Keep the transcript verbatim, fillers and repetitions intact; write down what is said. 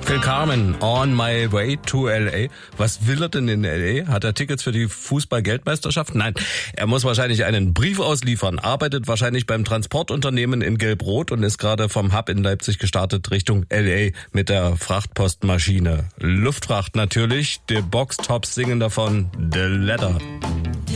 Phil Carmen, on my way to L A. Was will er denn in L A? Hat er Tickets für die Fußball-Weltmeisterschaft? Nein, er muss wahrscheinlich einen Brief ausliefern, arbeitet wahrscheinlich beim Transportunternehmen in Gelb-Rot und ist gerade vom Hub in Leipzig gestartet Richtung L A mit der Frachtpostmaschine. Luftfracht natürlich, die Boxtops singen davon The Ladder.